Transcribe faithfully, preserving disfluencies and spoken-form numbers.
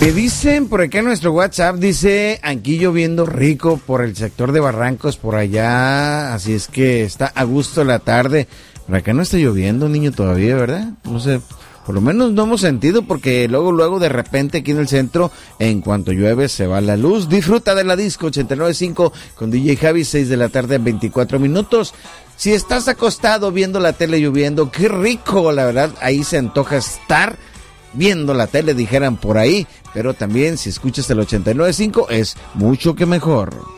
Me dicen por acá en nuestro WhatsApp, dice, aquí lloviendo rico por el sector de Barrancos, por allá, así es que está a gusto la tarde. Por acá no está lloviendo, niño, todavía, ¿verdad? No sé, por lo menos no hemos sentido, porque luego, luego, de repente aquí en el centro, en cuanto llueve, se va la luz. Disfruta de la disco ochenta y nueve punto cinco con D J Javi, seis de la tarde, veinticuatro minutos. Si estás acostado viendo la tele lloviendo, qué rico, la verdad, ahí se antoja estar viendo la tele, dijeran por ahí, pero también si escuchas el ochenta y nueve punto cinco es mucho que mejor.